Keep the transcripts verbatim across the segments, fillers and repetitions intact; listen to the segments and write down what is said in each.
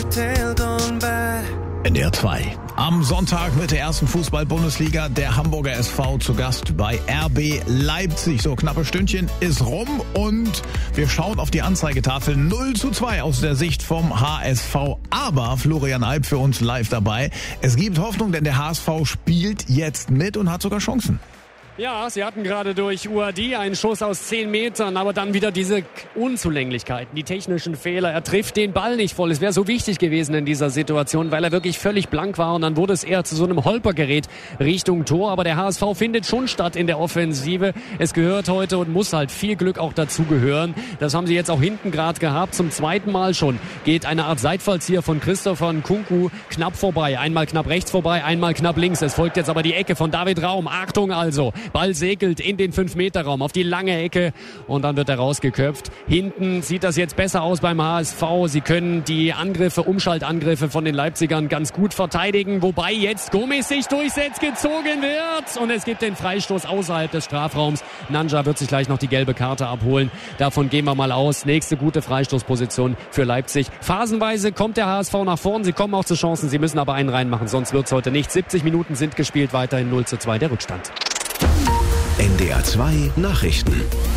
N D R zwei. Am Sonntag mit der ersten Fußball-Bundesliga, der Hamburger S V zu Gast bei R B Leipzig. So, knappe Stündchen ist rum und wir schauen auf die Anzeigetafel. null zu zwei aus der Sicht vom H S V. Aber Florian Alp für uns live dabei. Es gibt Hoffnung, denn der H S V spielt jetzt mit und hat sogar Chancen. Ja, sie hatten gerade durch U A D einen Schuss aus zehn Metern, aber dann wieder diese Unzulänglichkeiten, die technischen Fehler. Er trifft den Ball nicht voll. Es wäre so wichtig gewesen in dieser Situation, weil er wirklich völlig blank war und dann wurde es eher zu so einem Holpergerät Richtung Tor. Aber der H S V findet schon statt in der Offensive. Es gehört heute und muss halt viel Glück auch dazugehören. Das haben sie jetzt auch hinten gerade gehabt. Zum zweiten Mal schon geht eine Art Seitfallzieher von Christopher Nkunku knapp vorbei. Einmal knapp rechts vorbei, einmal knapp links. Es folgt jetzt aber die Ecke von David Raum. Achtung also. Ball segelt in den fünf Meter Raum auf die lange Ecke und dann wird er rausgeköpft. Hinten sieht das jetzt besser aus beim H S V. Sie können die Angriffe, Umschaltangriffe von den Leipzigern ganz gut verteidigen, wobei jetzt Gomez sich durchsetzt, gezogen wird und es gibt den Freistoß außerhalb des Strafraums. Nanja wird sich gleich noch die gelbe Karte abholen. Davon gehen wir mal aus. Nächste gute Freistoßposition für Leipzig. Phasenweise kommt der H S V nach vorn. Sie kommen auch zu Chancen. Sie müssen aber einen reinmachen, sonst wird es heute nicht. siebzig Minuten sind gespielt, weiterhin null zu zwei der Rückstand. N D R zwei Nachrichten.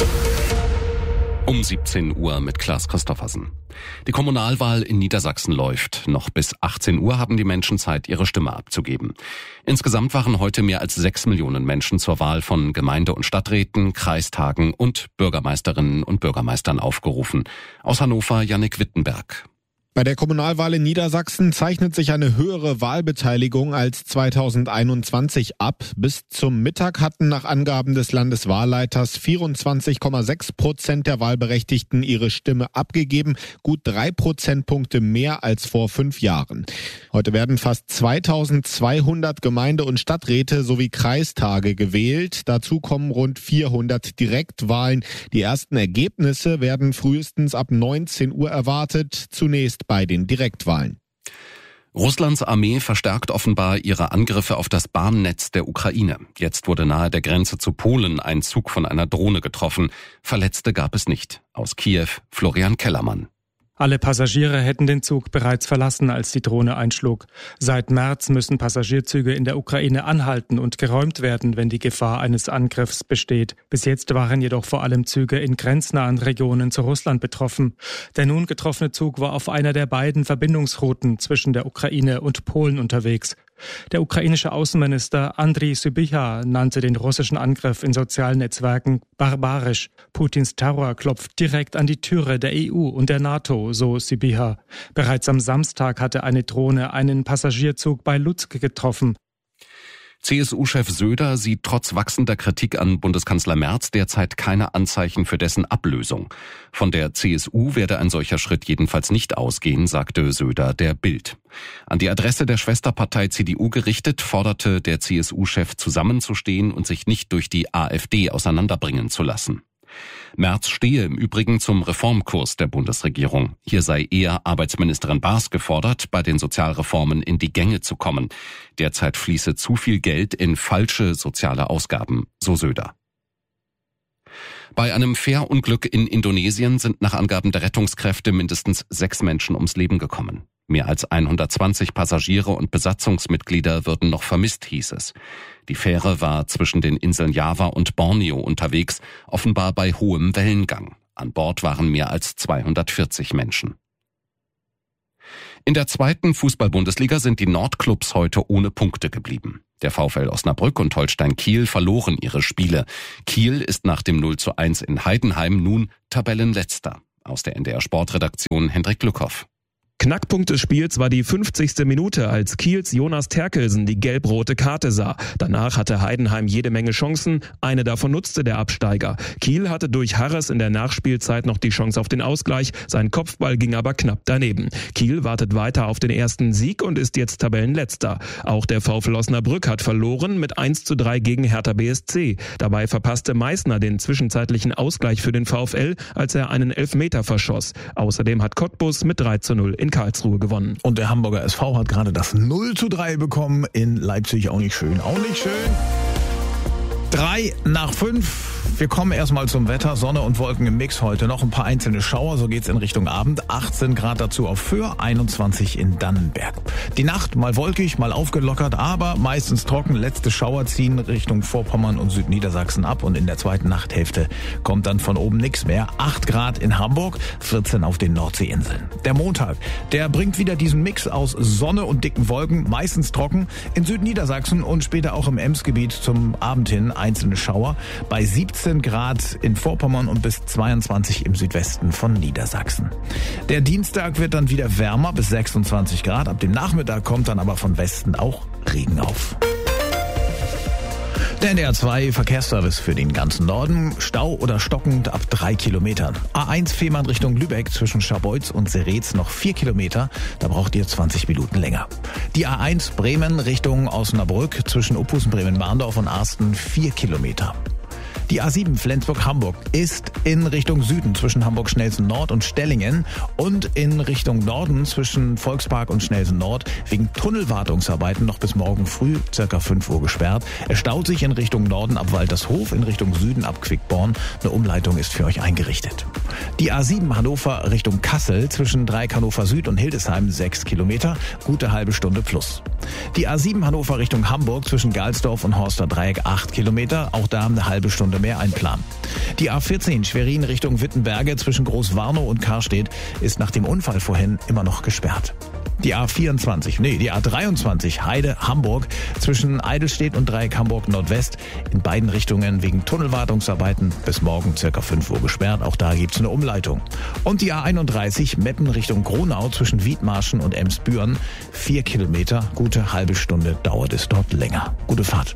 Um siebzehn Uhr mit Klaas Christoffersen. Die Kommunalwahl in Niedersachsen läuft. Noch bis achtzehn Uhr haben die Menschen Zeit, ihre Stimme abzugeben. Insgesamt waren heute mehr als sechs Millionen Menschen zur Wahl von Gemeinde- und Stadträten, Kreistagen und Bürgermeisterinnen und Bürgermeistern aufgerufen. Aus Hannover Jannik Wittenberg. Bei der Kommunalwahl in Niedersachsen zeichnet sich eine höhere Wahlbeteiligung als zweitausendeinundzwanzig ab. Bis zum Mittag hatten nach Angaben des Landeswahlleiters vierundzwanzig Komma sechs Prozent der Wahlberechtigten ihre Stimme abgegeben, gut drei Prozentpunkte mehr als vor fünf Jahren. Heute werden fast zweitausendzweihundert Gemeinde- und Stadträte sowie Kreistage gewählt. Dazu kommen rund vierhundert Direktwahlen. Die ersten Ergebnisse werden frühestens ab neunzehn Uhr erwartet. Zunächst bei den Direktwahlen. Russlands Armee verstärkt offenbar ihre Angriffe auf das Bahnnetz der Ukraine. Jetzt wurde nahe der Grenze zu Polen ein Zug von einer Drohne getroffen. Verletzte gab es nicht. Aus Kiew Florian Kellermann. Alle Passagiere hätten den Zug bereits verlassen, als die Drohne einschlug. Seit März müssen Passagierzüge in der Ukraine anhalten und geräumt werden, wenn die Gefahr eines Angriffs besteht. Bis jetzt waren jedoch vor allem Züge in grenznahen Regionen zu Russland betroffen. Der nun getroffene Zug war auf einer der beiden Verbindungsrouten zwischen der Ukraine und Polen unterwegs. Der ukrainische Außenminister Andriy Sybiha nannte den russischen Angriff in sozialen Netzwerken barbarisch. Putins Terror klopft direkt an die Türe der E U und der NATO, so Sybiha. Bereits am Samstag hatte eine Drohne einen Passagierzug bei Lutsk getroffen. C S U-Chef Söder sieht trotz wachsender Kritik an Bundeskanzler Merz derzeit keine Anzeichen für dessen Ablösung. Von der C S U werde ein solcher Schritt jedenfalls nicht ausgehen, sagte Söder der Bild. An die Adresse der Schwesterpartei C D U gerichtet, forderte der C S U-Chef zusammenzustehen und sich nicht durch die AfD auseinanderbringen zu lassen. Merz stehe im Übrigen zum Reformkurs der Bundesregierung. Hier sei eher Arbeitsministerin Baas gefordert, bei den Sozialreformen in die Gänge zu kommen. Derzeit fließe zu viel Geld in falsche soziale Ausgaben, so Söder. Bei einem Fährunglück in Indonesien sind nach Angaben der Rettungskräfte mindestens sechs Menschen ums Leben gekommen. Mehr als hundertzwanzig Passagiere und Besatzungsmitglieder würden noch vermisst, hieß es. Die Fähre war zwischen den Inseln Java und Borneo unterwegs, offenbar bei hohem Wellengang. An Bord waren mehr als zweihundertvierzig Menschen. In der zweiten Fußball-Bundesliga sind die Nordclubs heute ohne Punkte geblieben. Der VfL Osnabrück und Holstein Kiel verloren ihre Spiele. Kiel ist nach dem null zu eins in Heidenheim nun Tabellenletzter. Aus der N D R Sportredaktion Hendrik Lückhoff. Knackpunkt des Spiels war die fünfzigste Minute, als Kiels Jonas Terkelsen die gelb-rote Karte sah. Danach hatte Heidenheim jede Menge Chancen, eine davon nutzte der Absteiger. Kiel hatte durch Harres in der Nachspielzeit noch die Chance auf den Ausgleich, sein Kopfball ging aber knapp daneben. Kiel wartet weiter auf den ersten Sieg und ist jetzt Tabellenletzter. Auch der VfL Osnabrück hat verloren mit eins zu drei gegen Hertha B S C. Dabei verpasste Meißner den zwischenzeitlichen Ausgleich für den VfL, als er einen Elfmeter verschoss. Außerdem hat Cottbus mit drei zu null in Karlsruhe gewonnen. Und der Hamburger S V hat gerade das null zu drei bekommen in Leipzig. Auch nicht schön, auch nicht schön. Drei nach fünf. Wir kommen erstmal zum Wetter. Sonne und Wolken im Mix heute. Noch ein paar einzelne Schauer, so geht's in Richtung Abend. achtzehn Grad dazu auf Föhr, einundzwanzig in Dannenberg. Die Nacht mal wolkig, mal aufgelockert, aber meistens trocken. Letzte Schauer ziehen Richtung Vorpommern und Südniedersachsen ab und in der zweiten Nachthälfte kommt dann von oben nichts mehr. acht Grad in Hamburg, vierzehn auf den Nordseeinseln. Der Montag, der bringt wieder diesen Mix aus Sonne und dicken Wolken, meistens trocken. In Südniedersachsen und später auch im Emsgebiet zum Abend hin einzelne Schauer. Bei siebzehn Grad in Vorpommern und bis zweiundzwanzig im Südwesten von Niedersachsen. Der Dienstag wird dann wieder wärmer bis sechsundzwanzig Grad. Ab dem Nachmittag kommt dann aber von Westen auch Regen auf. Der N D R zwei Verkehrsservice für den ganzen Norden. Stau oder stockend ab drei Kilometern. A eins Fehmarn Richtung Lübeck zwischen Scharbeutz und Seretz noch vier Kilometer. Da braucht ihr zwanzig Minuten länger. Die A eins Bremen Richtung Osnabrück zwischen Uphusen, Bremen-Marndorf und Arsten vier Kilometer. Die A sieben Flensburg-Hamburg ist in Richtung Süden zwischen Hamburg-Schnelsen-Nord und Stellingen und in Richtung Norden zwischen Volkspark und Schnelsen-Nord wegen Tunnelwartungsarbeiten noch bis morgen früh circa fünf Uhr gesperrt. Es staut sich in Richtung Norden ab Waltershof, in Richtung Süden ab Quickborn. Eine Umleitung ist für euch eingerichtet. Die A sieben Hannover Richtung Kassel zwischen Dreieck Hannover Süd und Hildesheim sechs Kilometer, gute halbe Stunde plus. Die A sieben Hannover Richtung Hamburg zwischen Galsdorf und Horster Dreieck acht Kilometer, auch da eine halbe Stunde mehr einplanen. Die A vierzehn Schwerin Richtung Wittenberge zwischen Großwarnow und Karstedt ist nach dem Unfall vorhin immer noch gesperrt. Die A vierundzwanzig, nee, die A dreiundzwanzig Heide Hamburg zwischen Eidelstedt und Dreieck Hamburg Nordwest in beiden Richtungen wegen Tunnelwartungsarbeiten bis morgen circa fünf Uhr gesperrt. Auch da gibt's eine Umleitung. Und die A einunddreißig Meppen Richtung Gronau zwischen Wiedmarschen und Emsbüren vier Kilometer, gute halbe Stunde dauert es dort länger. Gute Fahrt.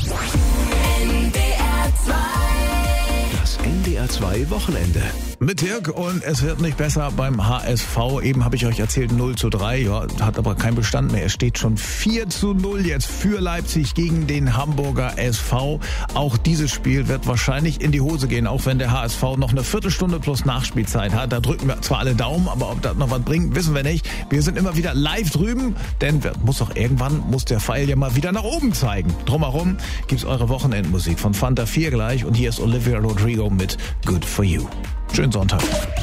Das N D R zwei Wochenende. Mit Dirk und es wird nicht besser beim H S V. Eben habe ich euch erzählt null zu drei, ja, hat aber keinen Bestand mehr. Es steht schon vier zu null jetzt für Leipzig gegen den Hamburger S V. Auch dieses Spiel wird wahrscheinlich in die Hose gehen, auch wenn der H S V noch eine Viertelstunde plus Nachspielzeit hat. Da drücken wir zwar alle Daumen, aber ob das noch was bringt, wissen wir nicht. Wir sind immer wieder live drüben, denn muss auch irgendwann, muss der Pfeil ja mal wieder nach oben zeigen. Drumherum gibt's eure Wochenendmusik von Fanta vier gleich und hier ist Olivia Rodrigo mit Good For You. Schönen Sonntag.